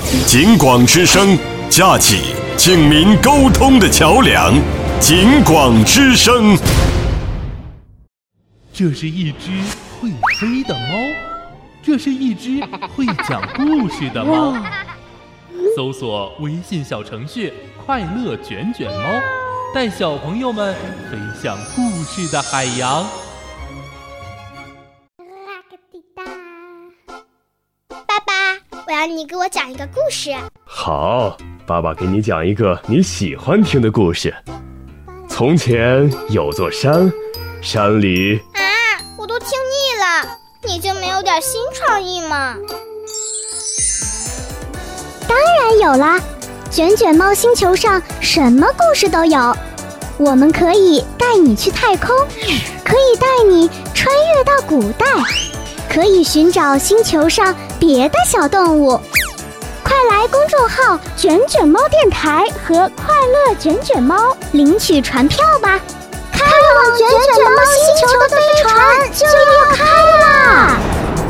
警广之声，架起警民沟通的桥梁。警广之声。 这是一只会飞的猫，这是一只会讲故事的猫。搜索微信小程序“快乐卷卷猫”，带小朋友们飞向故事的海洋。 爸爸，我要你给我讲一个故事。 好，爸爸给你讲一个你喜欢听的故事。从前有座山，山里…… 我都听腻了，你就没有点新创意吗？ 当然有啦，卷卷猫星球上什么故事都有。我们可以带你去太空，可以带你穿越到古代，可以寻找星球上别的小动物。快来公众号卷卷猫电台和快乐卷卷猫领取船票吧，开往卷卷猫星球的飞船就要开啦！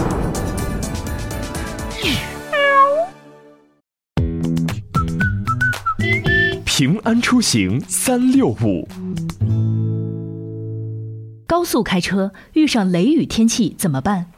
平安出行365。 高速开车遇上雷雨天气怎么办？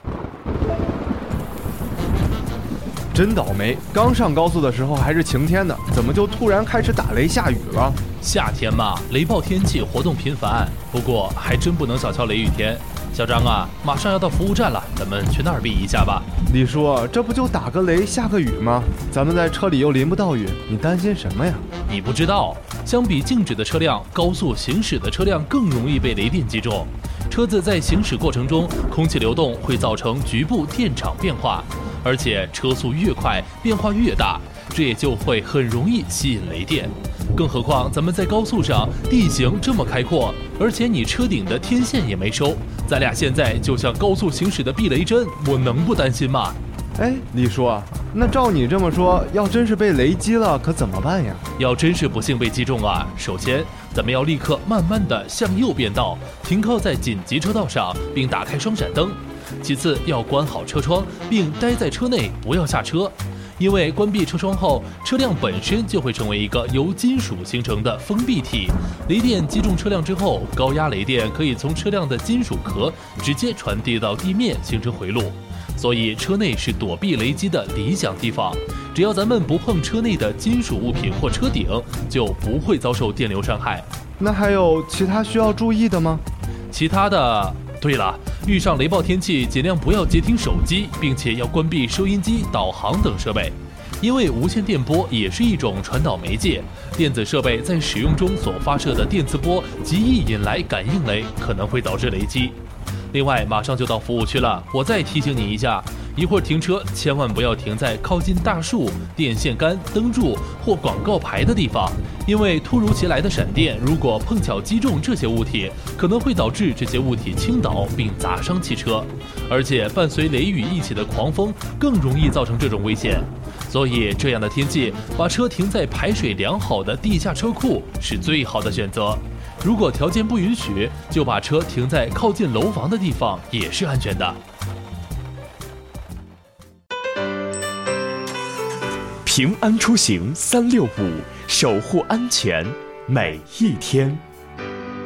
真倒霉，刚上高速的时候还是晴天呢，怎么就突然开始打雷下雨了？ 夏天嘛，雷暴天气活动频繁，不过还真不能小瞧雷雨天。小张啊，马上要到服务站了，咱们去那儿避一下吧。 李叔，这不就打个雷下个雨吗？咱们在车里又淋不到雨，你担心什么呀？ 你不知道，相比静止的车辆，高速行驶的车辆更容易被雷电击中。车子在行驶过程中，空气流动会造成局部电场变化，而且车速越快，变化越大，这也就会很容易吸引雷电。更何况咱们在高速上，地形这么开阔，而且你车顶的天线也没收，咱俩现在就像高速行驶的避雷针，我能不担心吗？ 哎，李叔，那照你这么说，要真是被雷击了，可怎么办呀？ 要真是不幸被击中啊，首先咱们要立刻慢慢地向右变道，停靠在紧急车道上，并打开双闪灯。其次要关好车窗，并待在车内，不要下车。因为关闭车窗后，车辆本身就会成为一个由金属形成的封闭体，雷电击中车辆之后，高压雷电可以从车辆的金属壳直接传递到地面，形成回路。所以车内是躲避雷击的理想地方，只要咱们不碰车内的金属物品或车顶，就不会遭受电流伤害。 那还有其他需要注意的吗？ 其他的，对了，遇上雷暴天气，尽量不要接听手机，并且要关闭收音机、导航等设备，因为无线电波也是一种传导媒介，电子设备在使用中所发射的电磁波极易引来感应雷，可能会导致雷击。另外，马上就到服务区了，我再提醒你一下，一会儿停车千万不要停在靠近大树、电线杆、灯柱或广告牌的地方，因为突如其来的闪电如果碰巧击中这些物体，可能会导致这些物体倾倒并砸伤汽车，而且伴随雷雨一起的狂风更容易造成这种危险。所以这样的天气，把车停在排水良好的地下车库是最好的选择。如果条件不允许，就把车停在靠近楼房的地方，也是安全的。 平安出行365，守护安全每一天。